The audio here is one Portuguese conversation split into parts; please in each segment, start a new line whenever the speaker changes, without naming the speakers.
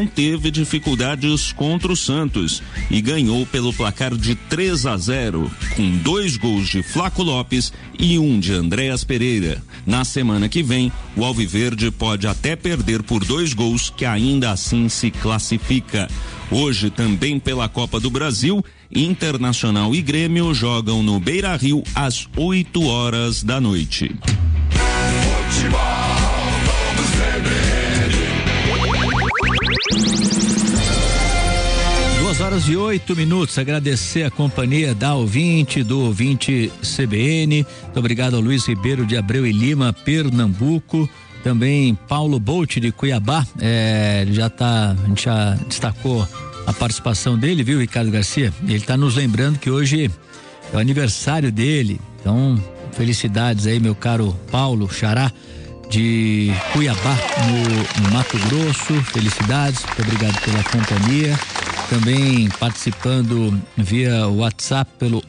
não teve dificuldades contra o Santos e ganhou pelo placar de 3-0, com 2 gols de Flaco Lopes e 1 de Andréas Pereira. Na semana que vem, o Alviverde pode até perder por 2 gols, que ainda assim se classifica. Hoje, também pela Copa do Brasil, Internacional e Grêmio jogam no Beira-Rio às 8h da noite.
2h08. Agradecer a companhia da ouvinte, do ouvinte CBN. Muito obrigado ao Luiz Ribeiro de Abreu e Lima, Pernambuco. Também Paulo Bolt de Cuiabá. A gente já destacou a participação dele, viu, Ricardo Garcia? Ele está nos lembrando que hoje é o aniversário dele. Então, felicidades aí, meu caro Paulo Xará de Cuiabá, no Mato Grosso. Felicidades, muito obrigado pela companhia. Também participando via WhatsApp pelo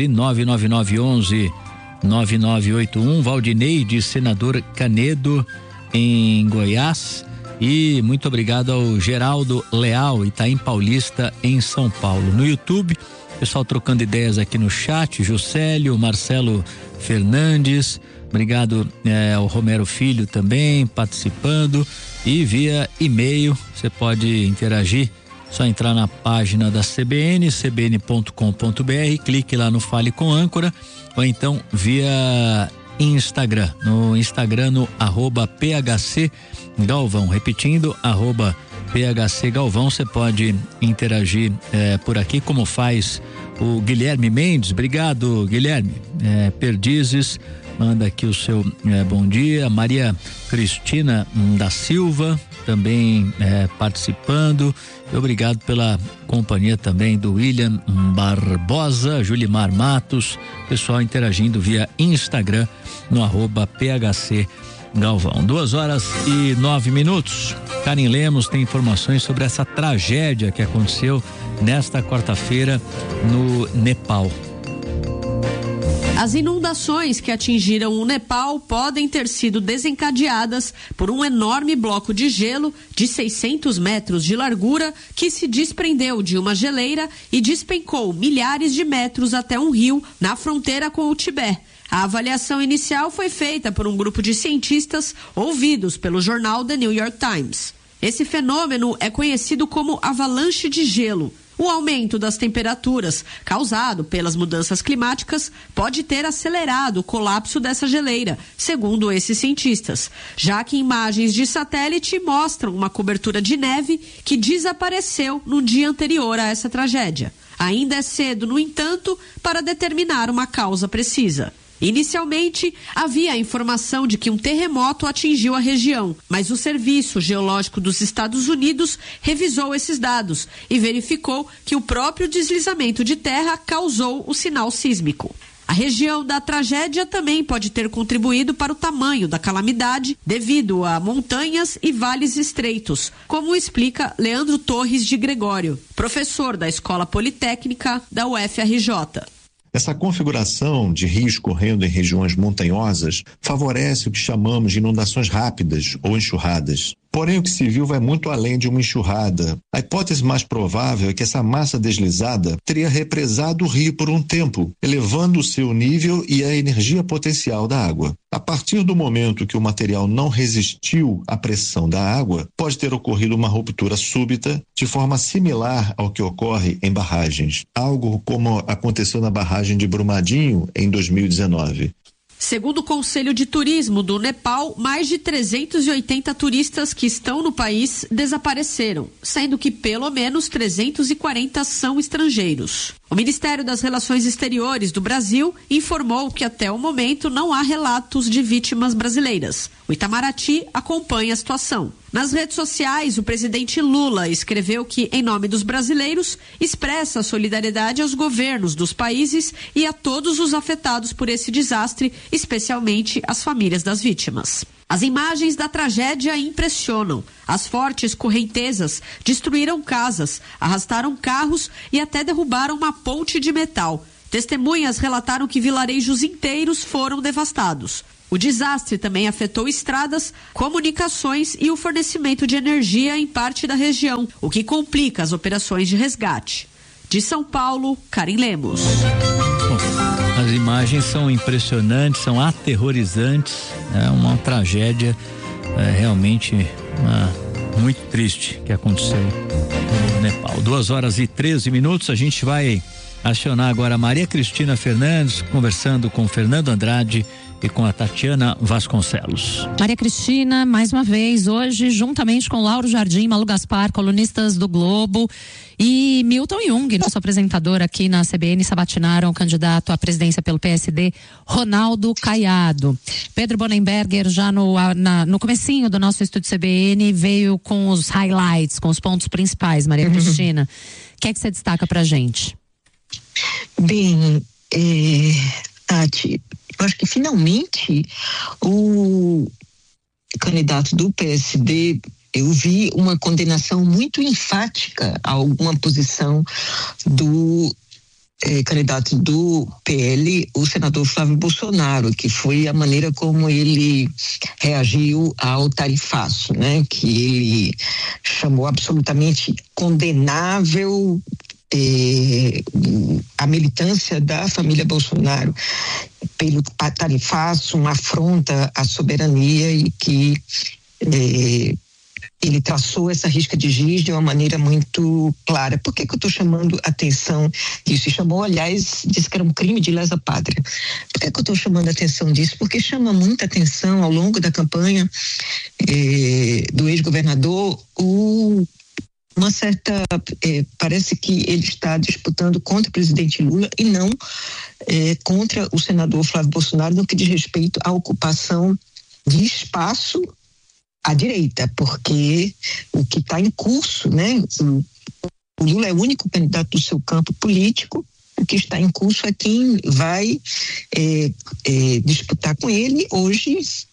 11-99911-9981, Valdinei de Senador Canedo, em Goiás. E muito obrigado ao Geraldo Leal, Itaim Paulista, em São Paulo. No YouTube, pessoal trocando ideias aqui no chat, Juscelio, Marcelo Fernandes, obrigado ao Romero Filho também participando, e via e-mail você pode interagir, só entrar na página da CBN, cbn.com.br, clique lá no Fale com Âncora, ou então via Instagram, no @PHC Galvão, repetindo, @PHC Galvão, você pode interagir por aqui, como faz o Guilherme Mendes. Obrigado, Guilherme. Perdizes manda aqui o seu bom dia. Maria Cristina da Silva também participando. Obrigado pela companhia também do William Barbosa, Julimar Matos, pessoal interagindo via Instagram no @PHC Galvão. 2h09. Karen Lemos tem informações sobre essa tragédia que aconteceu nesta quarta-feira no Nepal.
As inundações que atingiram o Nepal podem ter sido desencadeadas por um enorme bloco de gelo de 600 metros de largura que se desprendeu de uma geleira e despencou milhares de metros até um rio na fronteira com o Tibete. A avaliação inicial foi feita por um grupo de cientistas ouvidos pelo jornal The New York Times. Esse fenômeno é conhecido como avalanche de gelo. O aumento das temperaturas causado pelas mudanças climáticas pode ter acelerado o colapso dessa geleira, segundo esses cientistas, já que imagens de satélite mostram uma cobertura de neve que desapareceu no dia anterior a essa tragédia. Ainda é cedo, no entanto, para determinar uma causa precisa. Inicialmente, havia a informação de que um terremoto atingiu a região, mas o Serviço Geológico dos Estados Unidos revisou esses dados e verificou que o próprio deslizamento de terra causou o sinal sísmico. A região da tragédia também pode ter contribuído para o tamanho da calamidade devido a montanhas e vales estreitos, como explica Leandro Torres de Gregório, professor da Escola Politécnica da UFRJ.
Essa configuração de rios correndo em regiões montanhosas favorece o que chamamos de inundações rápidas ou enxurradas. Porém, o que se viu vai muito além de uma enxurrada. A hipótese mais provável é que essa massa deslizada teria represado o rio por um tempo, elevando o seu nível e a energia potencial da água. A partir do momento que o material não resistiu à pressão da água, pode ter ocorrido uma ruptura súbita, de forma similar ao que ocorre em barragens. Algo como aconteceu na barragem de Brumadinho em 2019.
Segundo o Conselho de Turismo do Nepal, mais de 380 turistas que estão no país desapareceram, sendo que pelo menos 340 são estrangeiros. O Ministério das Relações Exteriores do Brasil informou que até o momento não há relatos de vítimas brasileiras. O Itamaraty acompanha a situação. Nas redes sociais, o presidente Lula escreveu que, em nome dos brasileiros, expressa solidariedade aos governos dos países e a todos os afetados por esse desastre, especialmente as famílias das vítimas. As imagens da tragédia impressionam. As fortes correntezas destruíram casas, arrastaram carros e até derrubaram uma ponte de metal. Testemunhas relataram que vilarejos inteiros foram devastados. O desastre também afetou estradas, comunicações e o fornecimento de energia em parte da região, o que complica as operações de resgate. De São Paulo, Karen Lemos.
Bom, as imagens são impressionantes, são aterrorizantes, é uma tragédia realmente muito triste que aconteceu no Nepal. 2h13, a gente vai acionar agora a Maria Cristina Fernandes, conversando com Fernando Andrade e com a Tatiana Vasconcelos.
Maria Cristina, mais uma vez, hoje, juntamente com Lauro Jardim, Malu Gaspar, colunistas do Globo, e Milton Jung, nosso apresentador aqui na CBN, sabatinaram o candidato à presidência pelo PSD, Ronaldo Caiado. Pedro Bonenberger, já no comecinho do nosso estúdio CBN, veio com os highlights, com os pontos principais. Maria Cristina, o que é que você destaca pra gente?
Bem, Tati, eu acho que finalmente o candidato do PSD, eu vi uma condenação muito enfática a alguma posição do candidato do PL, o senador Flávio Bolsonaro, que foi a maneira como ele reagiu ao tarifaço, né? Que ele chamou absolutamente condenável a militância da família Bolsonaro pelo tarifaço, uma afronta à soberania, e que ele traçou essa risca de giz de uma maneira muito clara. Por que eu estou chamando atenção disso? E chamou, aliás, disse que era um crime de lesa pátria. Por que eu estou chamando atenção disso? Porque chama muita atenção ao longo da campanha do ex-governador uma certa, parece que ele está disputando contra o presidente Lula e não contra o senador Flávio Bolsonaro no que diz respeito à ocupação de espaço à direita, porque o que está em curso, né? O Lula é o único candidato do seu campo político. O que está em curso é quem vai disputar com ele hoje.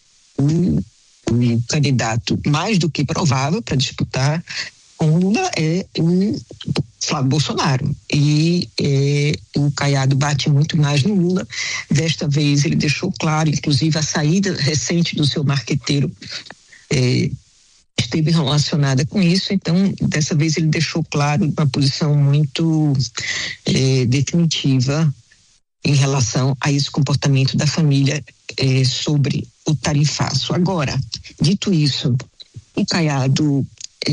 O candidato mais do que provável para disputar com o Lula é o Flávio Bolsonaro, e o Caiado bate muito mais no Lula. Desta vez ele deixou claro, inclusive a saída recente do seu marqueteiro esteve relacionada com isso. Então, dessa vez ele deixou claro uma posição muito definitiva em relação a esse comportamento da família sobre o tarifaço. Agora, dito isso, o Caiado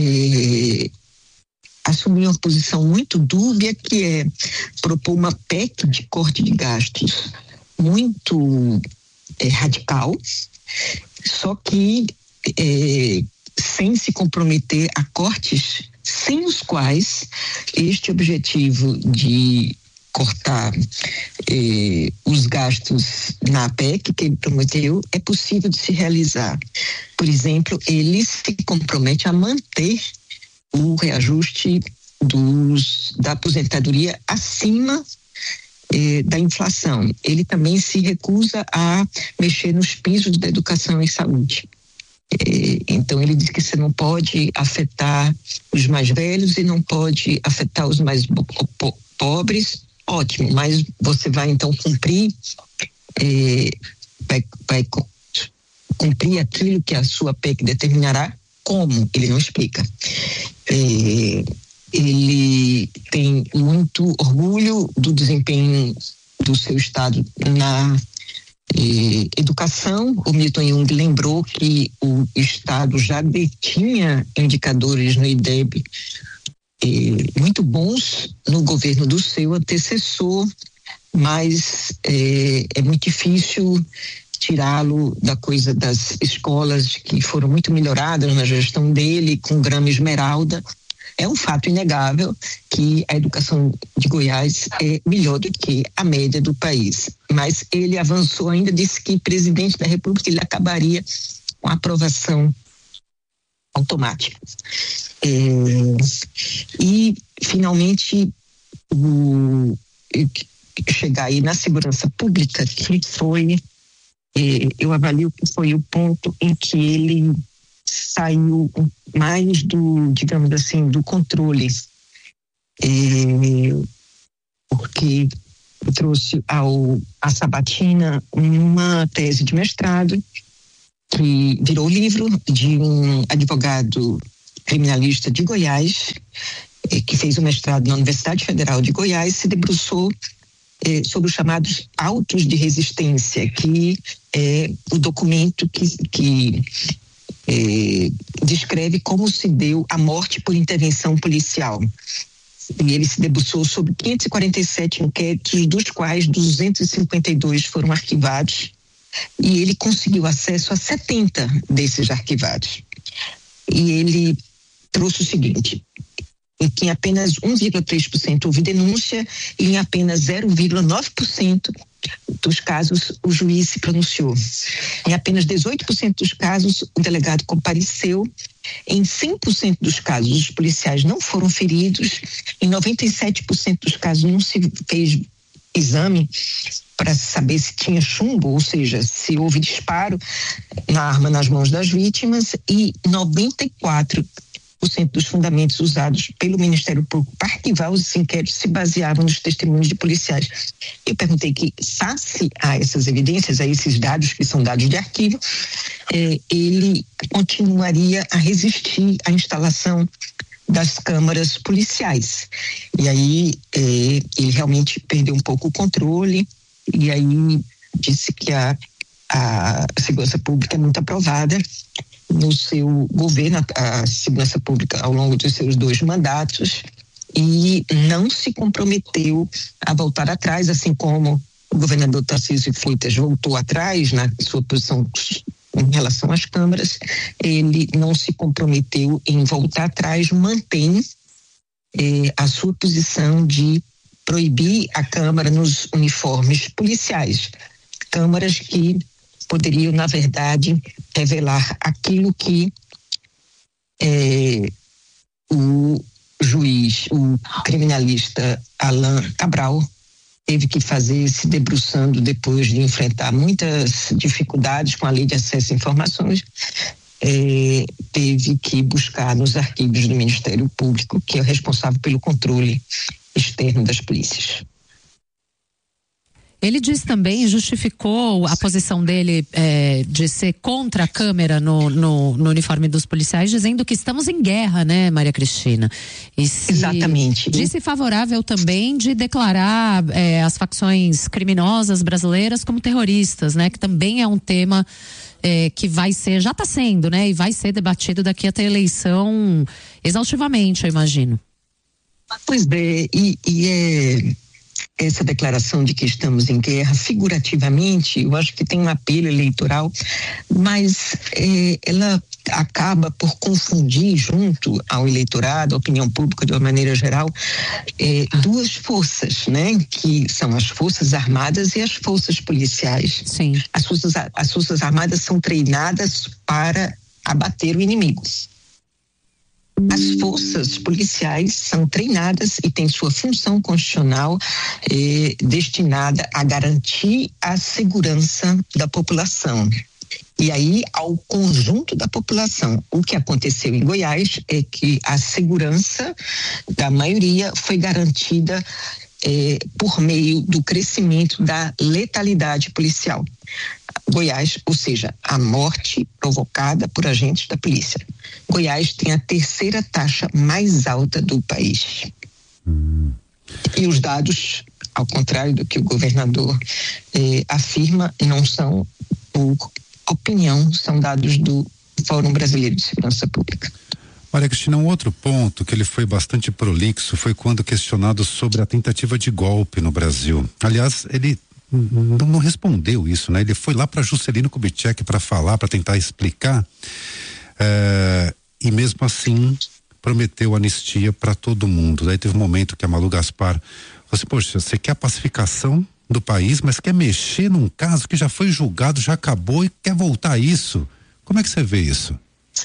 assumiu uma posição muito dúbia, que é propor uma PEC de corte de gastos muito radical, só que sem se comprometer a cortes sem os quais este objetivo de cortar os gastos na PEC que ele prometeu é possível de se realizar. Por exemplo, ele se compromete a manter o reajuste da aposentadoria acima da inflação. Ele também se recusa a mexer nos pisos da educação e saúde. Então ele diz que você não pode afetar os mais velhos e não pode afetar os mais pobres. Ótimo, mas você vai então cumprir vai cumprir aquilo que a sua PEC determinará? Como? Ele não explica. Ele tem muito orgulho do desempenho do seu estado na educação. O Milton Jung lembrou que o estado já detinha indicadores no IDEB muito bons no governo do seu antecessor, mas é muito difícil tirá-lo da coisa das escolas que foram muito melhoradas na gestão dele, com grama esmeralda. É um fato inegável que a educação de Goiás é melhor do que a média do país. Mas ele avançou ainda, disse que presidente da República ele acabaria com a aprovação automática. E, finalmente, chegar aí na segurança pública, que foi, eu avalio que foi o ponto em que ele saiu mais do, digamos assim, do controle, porque trouxe a Sabatina uma tese de mestrado que virou livro de um advogado criminalista de Goiás, que fez o mestrado na Universidade Federal de Goiás, se debruçou sobre os chamados autos de resistência, que é o documento que descreve como se deu a morte por intervenção policial. E ele se debruçou sobre 547 inquéritos, dos quais 252 foram arquivados, e ele conseguiu acesso a 70 desses arquivados. E ele trouxe o seguinte: em que em apenas 1,3% houve denúncia e em apenas 0,9% dos casos o juiz se pronunciou. Em apenas 18% dos casos o delegado compareceu. Em 100% dos casos os policiais não foram feridos. Em 97% dos casos não se fez exame para saber se tinha chumbo, ou seja, se houve disparo na arma nas mãos das vítimas, e 94% dos fundamentos usados pelo Ministério Público para arquivar os inquéritos se baseavam nos testemunhos de policiais. Eu perguntei que, face a essas evidências, a esses dados que são dados de arquivo, ele continuaria a resistir à instalação das câmaras policiais. E aí ele realmente perdeu um pouco o controle, e aí disse que a segurança pública é muito aprovada no seu governo, a segurança pública ao longo dos seus 2 mandatos, e não se comprometeu a voltar atrás, assim como o governador Tarcísio Freitas voltou atrás na sua posição em relação às câmaras. Ele não se comprometeu em voltar atrás, mantém a sua posição de proibir a Câmara nos uniformes policiais. Câmaras que poderiam, na verdade, revelar aquilo que o juiz, o criminalista Alain Cabral, teve que fazer se debruçando depois de enfrentar muitas dificuldades com a lei de acesso a informações. Teve que buscar nos arquivos do Ministério Público, que é o responsável pelo controle externo das polícias.
Ele disse também, justificou a posição dele de ser contra a câmera no uniforme dos policiais, dizendo que estamos em guerra, né, Maria Cristina?
Exatamente.
Disse favorável também de declarar as facções criminosas brasileiras como terroristas, né? Que também é um tema que vai ser, já está sendo, né? E vai ser debatido daqui até a eleição exaustivamente, eu imagino.
Pois é, essa declaração de que estamos em guerra, figurativamente, eu acho que tem um apelo eleitoral, mas ela acaba por confundir junto ao eleitorado, à opinião pública de uma maneira geral, 2 forças, né? Que são as Forças Armadas e as Forças Policiais.
Sim.
As Forças Armadas são treinadas para abater o inimigo. As forças policiais são treinadas e têm sua função constitucional destinada a garantir a segurança da população. E aí, ao conjunto da população. O que aconteceu em Goiás é que a segurança da maioria foi garantida por meio do crescimento da letalidade policial. Goiás, ou seja, a morte provocada por agentes da polícia. Goiás tem a 3ª taxa mais alta do país. E os dados, ao contrário do que o governador afirma, não são por opinião, são dados do Fórum Brasileiro de Segurança Pública.
Maria Cristina, um outro ponto que ele foi bastante prolixo foi quando questionado sobre a tentativa de golpe no Brasil. Aliás, ele não respondeu isso, né? Ele foi lá para Juscelino Kubitschek para falar, para tentar explicar, e mesmo assim prometeu anistia para todo mundo. Daí teve um momento que a Malu Gaspar falou assim: poxa, você quer a pacificação do país, mas quer mexer num caso que já foi julgado, já acabou, e quer voltar a isso? Como é que você vê isso?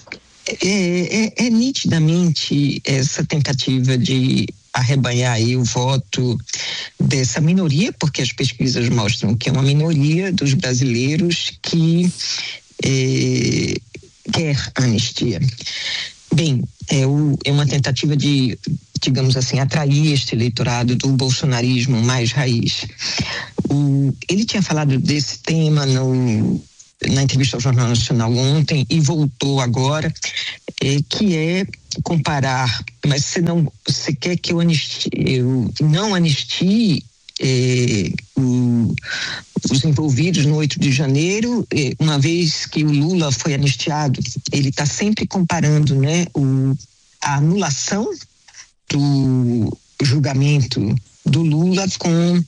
Nitidamente essa tentativa de arrebanhar aí o voto dessa minoria, porque as pesquisas mostram que é uma minoria dos brasileiros que quer anistia. Bem, é uma tentativa de, digamos assim, atrair este eleitorado do bolsonarismo mais raiz. Ele tinha falado desse tema na entrevista ao Jornal Nacional ontem e voltou agora, que é comparar, mas você quer que eu não anistie os envolvidos no 8 de janeiro, uma vez que o Lula foi anistiado. Ele está sempre comparando, né, a anulação do julgamento do Lula com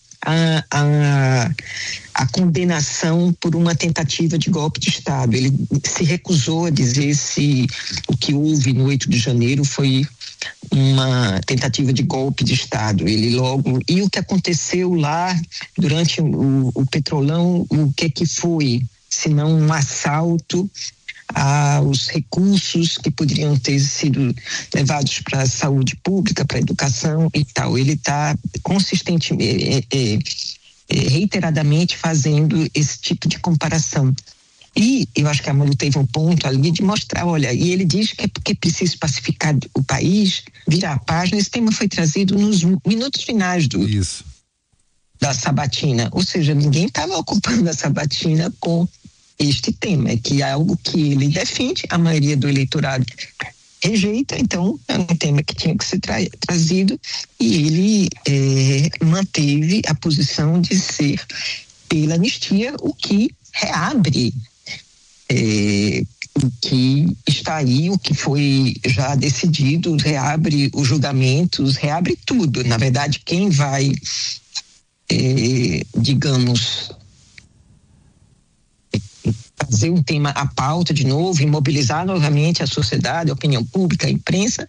a condenação por uma tentativa de golpe de Estado. Ele se recusou a dizer se o que houve no 8 de janeiro foi uma tentativa de golpe de Estado. E o que aconteceu lá durante o Petrolão, o que foi, senão um assalto aos recursos que poderiam ter sido levados para a saúde pública, para a educação e tal. Ele está consistentemente, reiteradamente fazendo esse tipo de comparação. E eu acho que a Malu teve um ponto ali de mostrar, olha, e ele diz que é porque precisa pacificar o país, virar a página. Esse tema foi trazido nos minutos finais da sabatina, ou seja, ninguém estava ocupando a sabatina com este tema, que é algo que ele defende, a maioria do eleitorado rejeita, então é um tema que tinha que ser trazido, e ele manteve a posição de ser pela anistia, o que reabre o que está aí, o que foi já decidido, reabre os julgamentos, reabre tudo. Na verdade, quem vai, digamos, fazer um tema à pauta de novo e mobilizar novamente a sociedade, a opinião pública, a imprensa,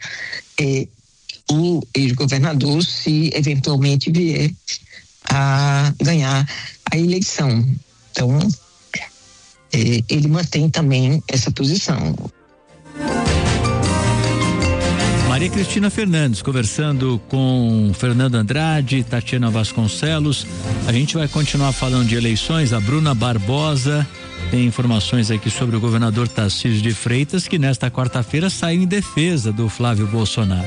o ex-governador, se eventualmente vier a ganhar a eleição. Então, ele mantém também essa posição.
Maria Cristina Fernandes conversando com Fernando Andrade, Tatiana Vasconcelos. A gente vai continuar falando de eleições. A Bruna Barbosa tem informações aqui sobre o governador Tarcísio de Freitas, que nesta quarta-feira saiu em defesa do Flávio Bolsonaro.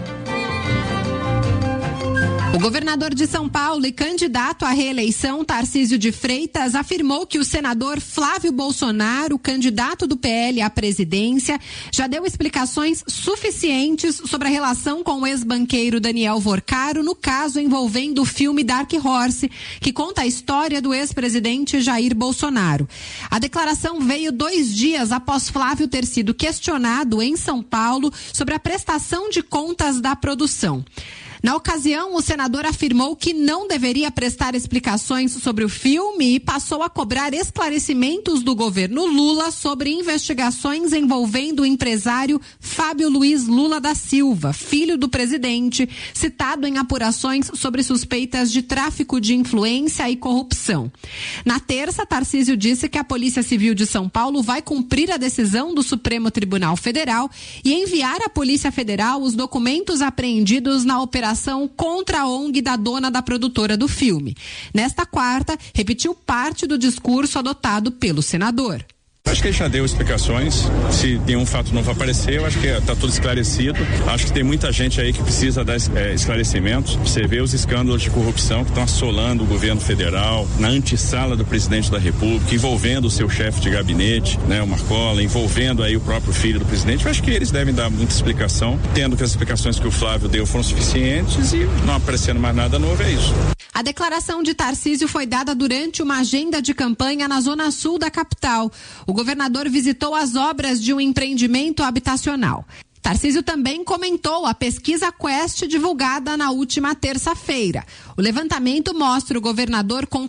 O governador de São Paulo e candidato à reeleição, Tarcísio de Freitas, afirmou que o senador Flávio Bolsonaro, candidato do PL à presidência, já deu explicações suficientes sobre a relação com o ex-banqueiro Daniel Vorcaro no caso envolvendo o filme Dark Horse, que conta a história do ex-presidente Jair Bolsonaro. A declaração veio 2 dias após Flávio ter sido questionado em São Paulo sobre a prestação de contas da produção. Na ocasião, o senador afirmou que não deveria prestar explicações sobre o filme e passou a cobrar esclarecimentos do governo Lula sobre investigações envolvendo o empresário Fábio Luiz Lula da Silva, filho do presidente, citado em apurações sobre suspeitas de tráfico de influência e corrupção. Na terça, Tarcísio disse que a Polícia Civil de São Paulo vai cumprir a decisão do Supremo Tribunal Federal e enviar à Polícia Federal os documentos apreendidos na operação contra a ONG da dona da produtora do filme. Nesta quarta, repetiu parte do discurso adotado pelo senador.
Acho que ele já deu explicações. Se nenhum fato novo aparecer, eu acho que está tudo esclarecido. Acho que tem muita gente aí que precisa dar esclarecimentos. Você vê os escândalos de corrupção que estão assolando o governo federal, na antessala do presidente da República, envolvendo o seu chefe de gabinete, né, o Marcola, envolvendo aí o próprio filho do presidente. Eu acho que eles devem dar muita explicação, tendo que as explicações que o Flávio deu foram suficientes e não aparecendo mais nada novo, é isso.
A declaração de Tarcísio foi dada durante uma agenda de campanha na zona sul da capital. O governador visitou as obras de um empreendimento habitacional. Tarcísio também comentou a pesquisa Quest divulgada na última terça-feira. O levantamento mostra o governador com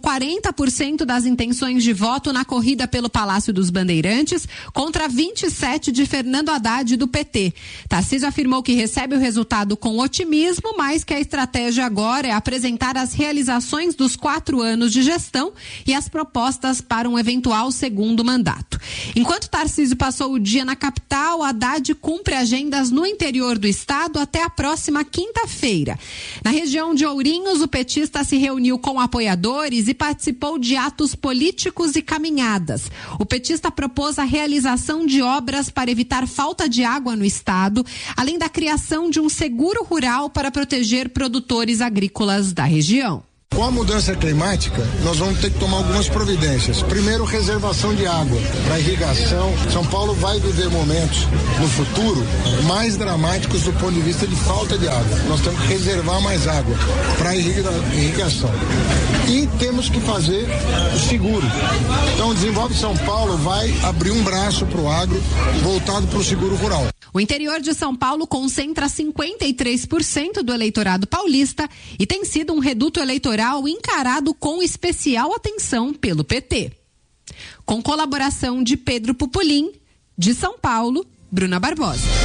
40% das intenções de voto na corrida pelo Palácio dos Bandeirantes contra 27% de Fernando Haddad do PT. Tarcísio afirmou que recebe o resultado com otimismo, mas que a estratégia agora é apresentar as realizações dos 4 anos de gestão e as propostas para um eventual segundo mandato. Enquanto Tarcísio passou o dia na capital, Haddad cumpre a agenda vendas no interior do estado até a próxima quinta-feira. Na região de Ourinhos, o petista se reuniu com apoiadores e participou de atos políticos e caminhadas. O petista propôs a realização de obras para evitar falta de água no estado, além da criação de um seguro rural para proteger produtores agrícolas da região.
Com a mudança climática, nós vamos ter que tomar algumas providências. Primeiro, reservação de água para irrigação. São Paulo vai viver momentos no futuro mais dramáticos do ponto de vista de falta de água. Nós temos que reservar mais água para irrigação. E temos que fazer o seguro. Então, o Desenvolve São Paulo vai abrir um braço para o agro voltado para o seguro rural.
O interior de São Paulo concentra 53% do eleitorado paulista e tem sido um reduto eleitoral encarado com especial atenção pelo PT. Com colaboração de Pedro Pupolin, de São Paulo, Bruna Barbosa.